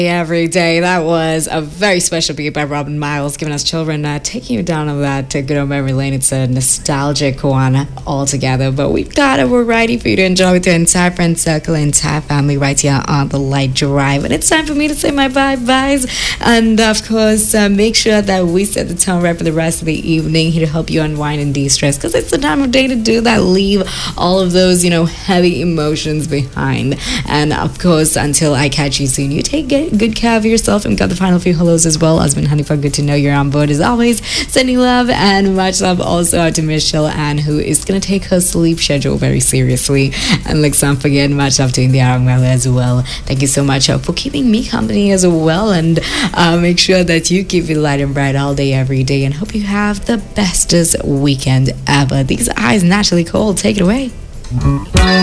Every day. That was a very special beat by Robin Miles, giving us children, taking you down on that good old memory lane. It's a nostalgic one altogether, but we've got a variety for you to enjoy with your entire friend circle, entire family right here on the Light Drive. And it's time for me to say my bye-byes. And of course, make sure that we set the tone right for the rest of the evening here to help you unwind and de-stress, because it's the time of day to do that. Leave all of those, heavy emotions behind. And of course, until I catch you soon, you take good care of yourself. And got the final few hellos as well. Husband Honeyful, good to know you're on board as always. Sending love and much love also out to Michelle Ann, who is going to take her sleep schedule very seriously. And let's not forget, much love to India Arangwala as well. Thank you so much for keeping me company as well. And make sure that you keep it light and bright all day, every day. And hope you have the bestest weekend ever. These eyes naturally cold. Take it away.